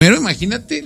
Pero imagínate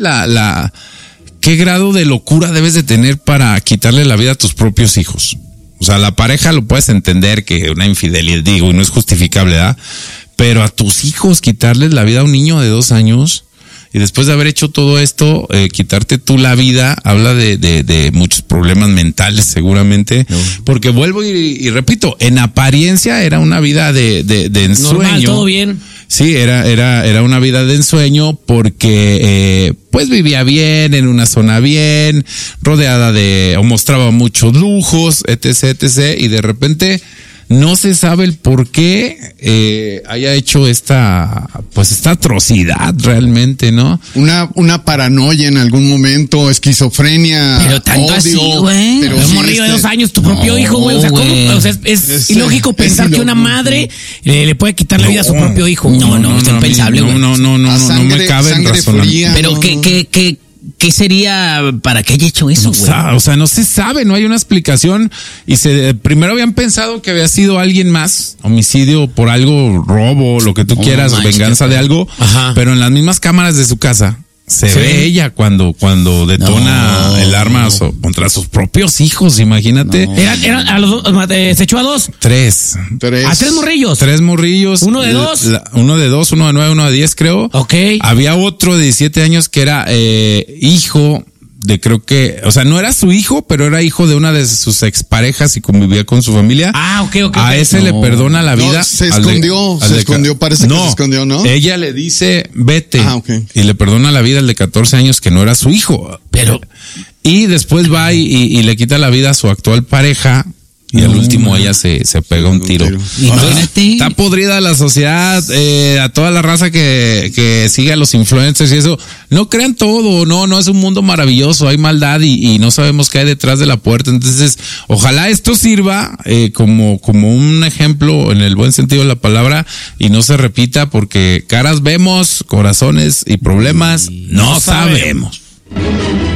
qué grado de locura debes de tener para quitarle la vida a tus propios hijos. O sea, la pareja lo puedes entender que una infidelidad, digo, y no es justificable, ¿verdad? Pero a tus hijos quitarles la vida a un niño de 2 años y después de haber hecho todo esto, quitarte tú la vida, habla de muchos problemas mentales seguramente, porque vuelvo y repito, en apariencia era una vida de ensueño. Normal, todo bien. Sí, era una vida de ensueño porque pues vivía bien, en una zona bien, rodeada o mostraba muchos lujos, etc, y de repente no se sabe el por qué haya hecho esta atrocidad realmente, ¿no? Una paranoia en algún momento, esquizofrenia, pero tanto odio, así, güey. Pero un morrillo de 2 años, tu propio hijo, güey. O sea, ¿cómo? O sea, es ilógico pensar que una madre le puede quitar la vida a su propio hijo. No, es impensable, güey. No me cabe en razonamiento. Pero ¿qué sería para que haya hecho eso, güey? O sea, no se sabe, no hay una explicación. Y primero habían pensado que había sido alguien más, homicidio por algo, robo, lo que tú quieras, venganza de algo. Ajá. Pero en las mismas cámaras de su casa se ve ella cuando detona el arma contra sus propios hijos, imagínate. Eran a los dos, se echó a 2. 3. ¿A 3 morrillos? 3 morrillos. ¿Uno de 2? Uno de 2, uno de 9, uno de 10, creo. Ok. Había otro de 17 años que era hijo de, creo que, o sea, no era su hijo, pero era hijo de una de sus exparejas y convivía con su familia. Ok. A ese le perdona la vida. Se escondió, parece que se escondió, ¿no? Ella le dice, vete. Okay. Y le perdona la vida al de 14 años que no era su hijo. Y después va y le quita la vida a su actual pareja. Y al último ella se pega un tiro. Imagínate. Está podrida la sociedad, a toda la raza que sigue a los influencers y eso. No crean todo, no es un mundo maravilloso, hay maldad y no sabemos qué hay detrás de la puerta. Entonces, ojalá esto sirva como un ejemplo en el buen sentido de la palabra y no se repita, porque caras vemos, corazones y problemas no sabemos.